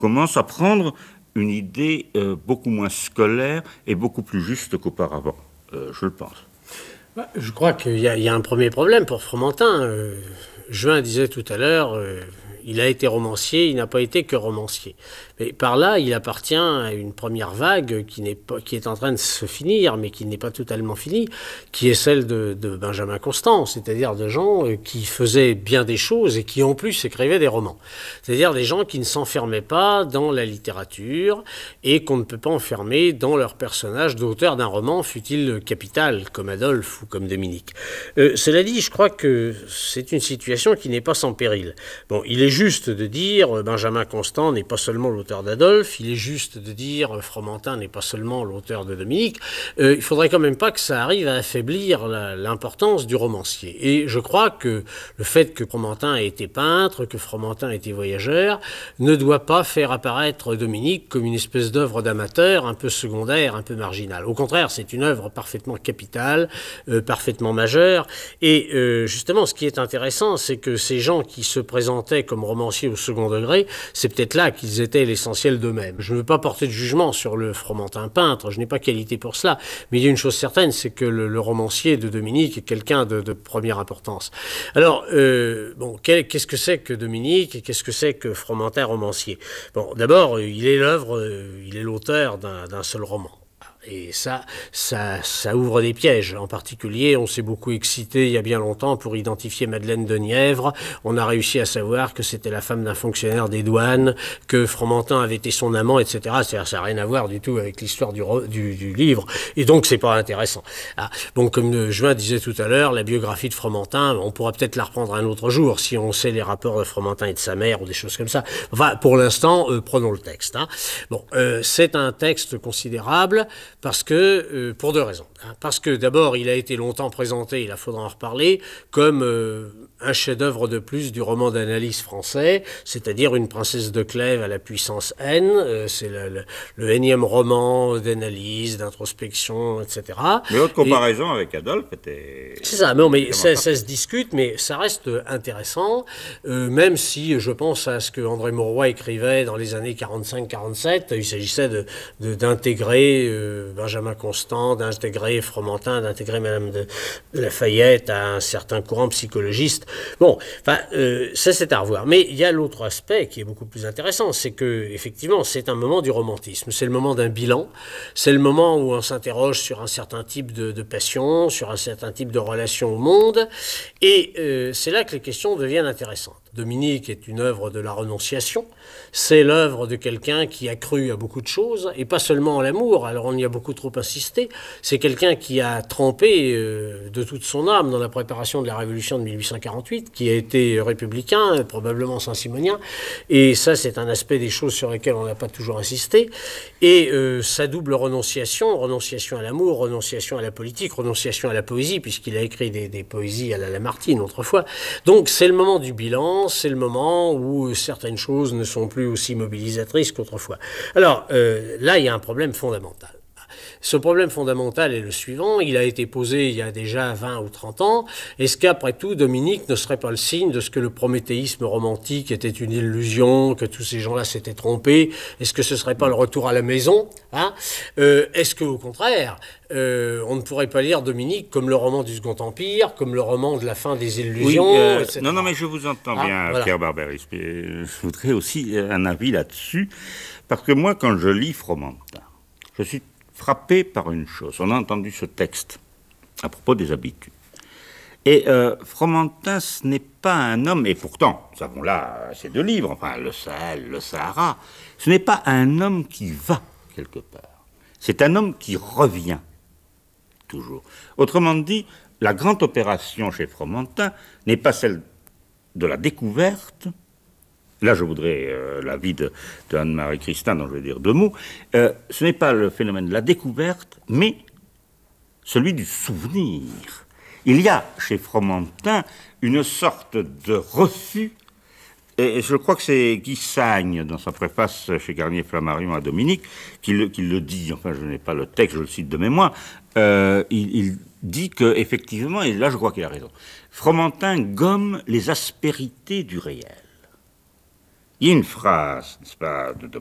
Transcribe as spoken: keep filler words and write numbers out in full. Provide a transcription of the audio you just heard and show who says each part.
Speaker 1: commence à prendre une idée euh, beaucoup moins scolaire et beaucoup plus juste qu'auparavant, euh, je le pense.
Speaker 2: Je crois qu'il y, y a un premier problème pour Fromentin. Euh, Juin disait tout à l'heure, euh, il a été romancier, il n'a pas été que romancier. Mais par là, il appartient à une première vague qui, n'est pas, qui est en train de se finir, mais qui n'est pas totalement finie, qui est celle de, de Benjamin Constant, c'est-à-dire de gens qui faisaient bien des choses et qui en plus écrivaient des romans. C'est-à-dire des gens qui ne s'enfermaient pas dans la littérature et qu'on ne peut pas enfermer dans leur personnage d'auteur d'un roman, fût-il capital, comme Adolphe ou comme Dominique. Euh, cela dit, je crois que c'est une situation qui n'est pas sans péril. Bon, il est juste de dire Benjamin Constant n'est pas seulement l'auteur d'Adolphe, il est juste de dire Fromentin n'est pas seulement l'auteur de Dominique. Euh, il faudrait quand même pas que ça arrive à affaiblir la, l'importance du romancier. Et je crois que le fait que Fromentin ait été peintre, que Fromentin ait été voyageur, ne doit pas faire apparaître Dominique comme une espèce d'œuvre d'amateur, un peu secondaire, un peu marginale. Au contraire, c'est une œuvre parfaitement capitale, euh, parfaitement majeure. Et euh, justement, ce qui est intéressant, c'est que ces gens qui se présentaient comme romanciers au second degré, c'est peut-être là qu'ils étaient l'essentiel d'eux-mêmes. Je ne veux pas porter de jugement sur le Fromentin peintre, je n'ai pas qualité pour cela, mais il y a une chose certaine, c'est que le, le romancier de Dominique est quelqu'un de, de première importance. Alors, euh, bon, quel, qu'est-ce que c'est que Dominique et qu'est-ce que c'est que Fromentin romancier? Bon, d'abord, il est l'œuvre, il est l'auteur d'un, d'un seul roman. Et ça, ça, ça ouvre des pièges. En particulier, on s'est beaucoup excité il y a bien longtemps pour identifier Madeleine de Nièvre. On a réussi à savoir que c'était la femme d'un fonctionnaire des douanes, que Fromentin avait été son amant, et cetera. C'est-à-dire, ça n'a rien à voir du tout avec l'histoire du, du, du livre. Et donc, c'est pas intéressant. Ah, bon, comme Juin disait tout à l'heure, la biographie de Fromentin, on pourra peut-être la reprendre un autre jour si on sait les rapports de Fromentin et de sa mère ou des choses comme ça. Enfin, pour l'instant, euh, prenons le texte. Hein. Bon, euh, c'est un texte considérable. Parce que, euh, pour deux raisons. Hein. Parce que d'abord, il a été longtemps présenté, il faudra en reparler, comme euh, un chef-d'œuvre de plus du roman d'analyse français, c'est-à-dire Une princesse de Clèves à la puissance N. Euh, c'est le, le, le énième roman d'analyse, d'introspection, et cetera.
Speaker 1: Mais votre comparaison Et, avec Adolphe était...
Speaker 2: C'est ça, non, mais ça, ça se discute, mais ça reste intéressant, euh, même si je pense à ce que André Mauroy écrivait dans les années quarante-cinq quarante-sept, il s'agissait de, de, d'intégrer... Euh, Benjamin Constant, d'intégrer Fromentin, d'intégrer Madame de, de Lafayette à un certain courant psychologiste. Bon, enfin, euh, ça c'est à revoir. Mais il y a l'autre aspect qui est beaucoup plus intéressant, c'est que effectivement, c'est un moment du romantisme. C'est le moment d'un bilan. C'est le moment où on s'interroge sur un certain type de, de passion, sur un certain type de relation au monde. Et euh, c'est là que les questions deviennent intéressantes. Dominique est une œuvre de la renonciation. C'est l'œuvre de quelqu'un qui a cru à beaucoup de choses, et pas seulement à l'amour, alors on y a beaucoup trop insisté. C'est quelqu'un qui a trempé euh, de toute son âme dans la préparation de la Révolution de mille huit cent quarante-huit, qui a été républicain, probablement saint-simonien, et ça c'est un aspect des choses sur lesquelles on n'a pas toujours insisté. Et euh, sa double renonciation, renonciation à l'amour, renonciation à la politique, renonciation à la poésie, puisqu'il a écrit des, des poésies à la Lamartine autrefois. Donc c'est le moment du bilan, c'est le moment où certaines choses ne sont plus aussi mobilisatrices qu'autrefois. Alors euh, là, il y a un problème fondamental. Ce problème fondamental est le suivant, il a été posé il y a déjà vingt ou trente ans. Est-ce qu'après tout, Dominique ne serait pas le signe de ce que le prométhéisme romantique était une illusion, que tous ces gens-là s'étaient trompés? Est-ce que ce ne serait pas le retour à la maison, hein? euh, Est-ce qu'au contraire, euh, on ne pourrait pas lire Dominique comme le roman du Second Empire, comme le roman de la fin des illusions,
Speaker 1: oui, euh,
Speaker 2: et cetera.
Speaker 1: Non, non, mais je vous entends ah, bien, voilà. Pierre Barberis. Je voudrais aussi un avis là-dessus, parce que moi, quand je lis Fromentin, je suis frappé par une chose. On a entendu ce texte à propos des habitudes. Et euh, Fromentin, ce n'est pas un homme, et pourtant, nous avons là ces deux livres, enfin, le Sahel, le Sahara, ce n'est pas un homme qui va quelque part. C'est un homme qui revient, toujours. Autrement dit, la grande opération chez Fromentin n'est pas celle de la découverte. Là, je voudrais euh, l'avis de, de Anne-Marie Christin, dont je vais dire deux mots. Euh, ce n'est pas le phénomène de la découverte, mais celui du souvenir. Il y a chez Fromentin une sorte de refus, et je crois que c'est Guy Sagne, dans sa préface chez Garnier-Flammarion à Dominique, qui le, qui le dit, enfin je n'ai pas le texte, je le cite de mémoire, euh, il, il dit qu'effectivement, et là je crois qu'il a raison, Fromentin gomme les aspérités du réel. Il y a une phrase, n'est-ce pas, de, de